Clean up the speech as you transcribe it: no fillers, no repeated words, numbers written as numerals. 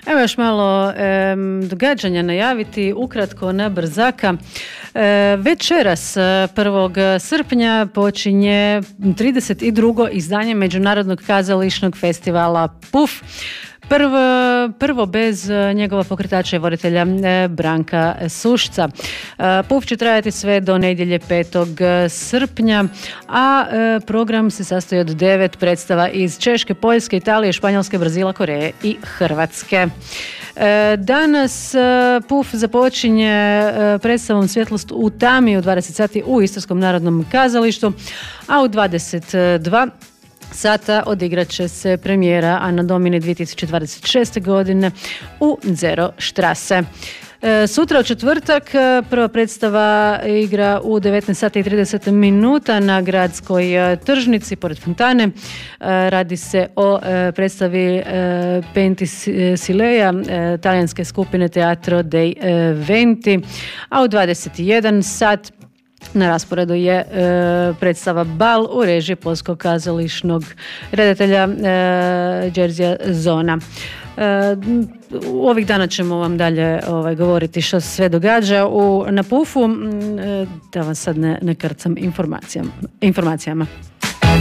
Evo još malo događanja najaviti, ukratko na brzaka. Večeras 1. srpnja počinje 32. izdanje Međunarodnog kazališnog festivala PUF. Prvo bez njegova pokretača i voditelja Branka Sušca. PUF će trajati sve do nedjelje 5. srpnja, a program se sastoji od 9 predstava iz Češke, Poljske, Italije, Španjolske, Brazila, Koreje i Hrvatske. Danas PUF započinje predstavom Svjetlost u tami u 20 sati u Istarskom narodnom kazalištu, a u 22 sata odigrat će se premijera Ana Domini 2026. godine u Zero Štrase. Sutra u četvrtak prva predstava igra u 19 sati i 30 minuta na Gradskoj tržnici pored fontane. Radi se o predstavi Pentisileja talijanske skupine Teatro dei Venti, a u 21 sat na rasporedu je predstava Bal u režiji poljskog kazališnog redatelja Jerzija Zona. U ovih dana ćemo vam dalje govoriti što se sve događa na PUF-u, da vam sad ne krcam informacijama.